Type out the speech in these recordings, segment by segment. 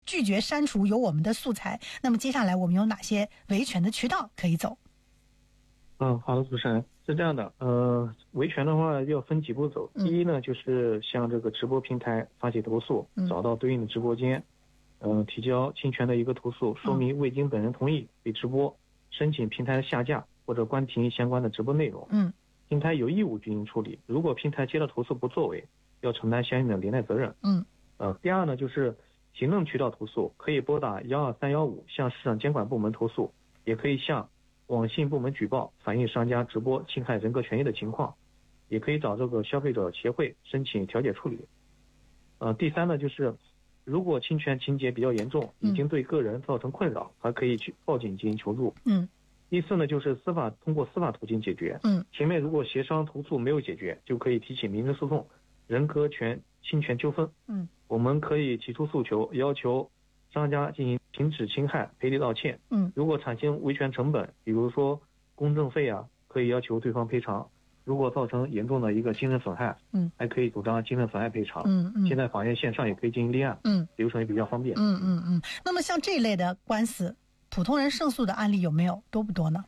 拒绝删除有我们的素材，那么接下来我们有哪些维权的渠道可以走？ 好的，主持人是这样的，维权的话要分几步走。第一呢，就是向这个直播平台发起投诉，找到对应的直播间，提交侵权的一个投诉，说明未经本人同意被直播，申请平台下架或者关停相关的直播内容。平台有义务进行处理，如果平台接到投诉不作为，要承担相应的连带责任。第二呢，就是行政渠道投诉，可以拨打12315向市场监管部门投诉，也可以向网信部门举报，反映商家直播侵害人格权益的情况，也可以找这个消费者协会申请调解处理。第三呢，就是如果侵权情节比较严重，已经对个人造成困扰，还可以去报警进行求助。第四呢，就是通过司法途径解决。前面如果协商投诉没有解决，就可以提起民事诉讼，人格权侵权纠纷。我们可以提出诉求，要求商家进行停止侵害、赔礼道歉。如果产生维权成本，比如说公证费啊，可以要求对方赔偿。如果造成严重的一个精神损害，还可以主张精神损害赔偿。现在法院线上也可以进行立案，流程也比较方便。 那么像这一类的官司，普通人胜诉的案例有没有？多不多呢？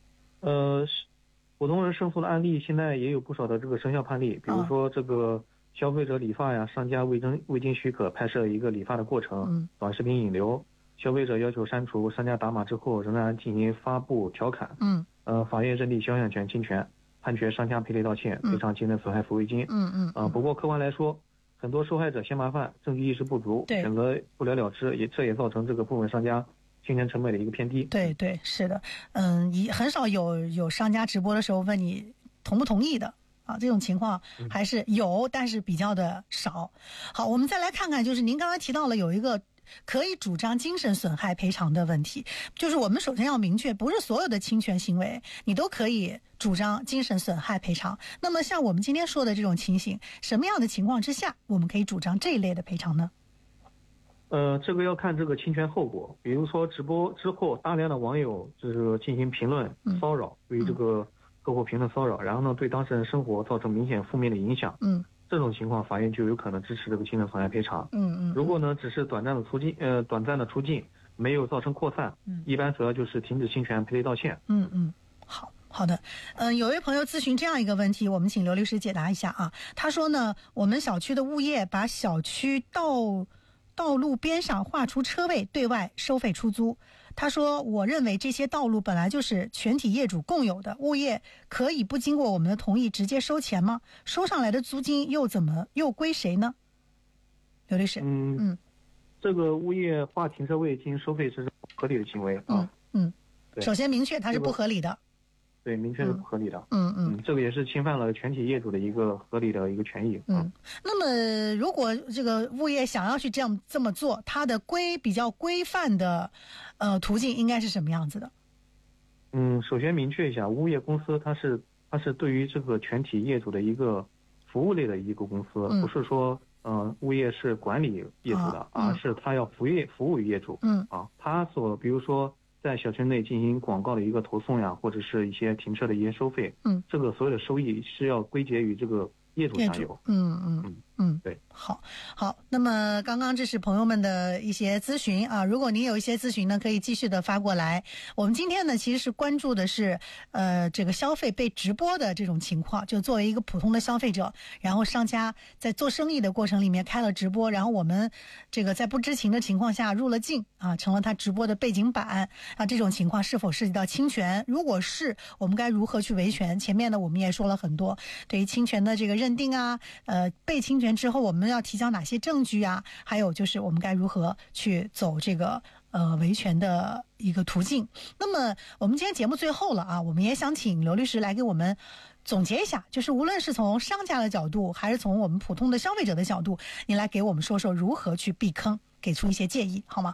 普通人胜诉的案例现在也有不少的这个生效判例，比如说这个消费者理发呀，商家未经许可拍摄一个理发的过程，短视频引流，消费者要求删除，商家打码之后仍然进行发布调侃。法院认定肖像权侵权，判决商家赔礼道歉，赔偿精神损害抚慰金。不过客观来说，很多受害者嫌麻烦，证据意识不足，选择不了了之，这也造成这个部分商家侵权成本的一个偏低。 对，是的，很少有商家直播的时候问你同不同意的啊，这种情况还是有，但是比较的少。好，我们再来看看，就是您刚才提到了有一个可以主张精神损害赔偿的问题，就是我们首先要明确，不是所有的侵权行为你都可以主张精神损害赔偿。那么像我们今天说的这种情形，什么样的情况之下我们可以主张这一类的赔偿呢？ 这个要看这个侵权后果，比如说直播之后大量的网友就是进行评论骚扰，对于这个客户评论骚扰，然后呢对当事人生活造成明显负面的影响。这种情况法院就有可能支持这个精神损害赔偿。如果呢只是短暂的出境，没有造成扩散，一般主要就是停止侵权、赔礼道歉。 好的，有位朋友咨询这样一个问题，我们请刘律师解答一下啊。他说呢，我们小区的物业把小区道路边上划出车位对外收费出租。他说，我认为这些道路本来就是全体业主共有的，物业可以不经过我们的同意直接收钱吗？收上来的租金又归谁呢？刘律师。 这个物业划停车位进行收费是不合理的行为啊。 首先明确它是不合理的。 对，明确是不合理的。这个也是侵犯了全体业主的一个合理的一个权益。 那么如果这个物业想要去这么做，它的比较规范的途径应该是什么样子的？ 首先明确一下，物业公司它是对于这个全体业主的一个服务类的一个公司，不是说物业是管理业主的，而是它要服务于业主。它比如说在小区内进行广告的一个投送呀，或者是一些停车的一些收费，这个所有的收益是要归结于这个业主下游。对， 好。那么刚刚这是朋友们的一些咨询啊，如果您有一些咨询呢，可以继续的发过来。我们今天呢，其实是关注的是这个消费被直播的这种情况，就作为一个普通的消费者，然后商家在做生意的过程里面开了直播，然后我们这个在不知情的情况下入了镜啊，成了他直播的背景板啊，这种情况是否涉及到侵权？如果是，我们该如何去维权？前面呢我们也说了很多对于侵权的这个认定啊，被侵权之后我们要提交哪些证据啊，还有就是我们该如何去走这个维权的一个途径。那么我们今天节目最后了啊，我们也想请刘律师来给我们总结一下，就是无论是从商家的角度还是从我们普通的消费者的角度，您来给我们说说如何去避坑，给出一些建议好吗？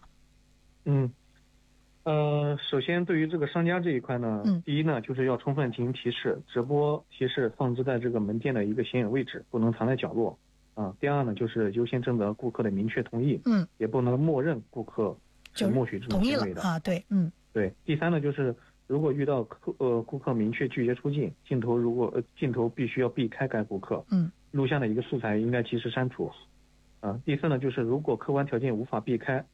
首先对于这个商家这一块呢，第一呢就是要充分进行提示，直播提示放置在这个门店的一个显眼位置，不能藏在角落第二呢就是优先征得顾客的明确同意，也不能默认顾客是默许这种行为的啊。对， 对。第三呢就是如果遇到顾客明确拒绝出镜，镜头必须要避开该顾客，录像的一个素材应该及时删除。第四呢就是如果客观条件无法避开，